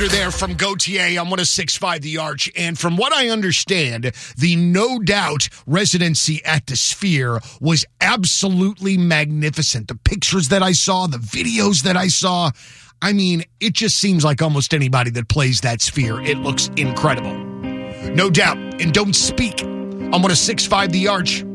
Thunder there from Gautier on 106.5 The Arch. And from what I understand, the No Doubt residency at the Sphere was absolutely magnificent. The pictures that I saw, the videos that I saw, I mean, it just seems like almost anybody that plays that Sphere, it looks incredible. No Doubt, and Don't Speak on 106.5 The Arch.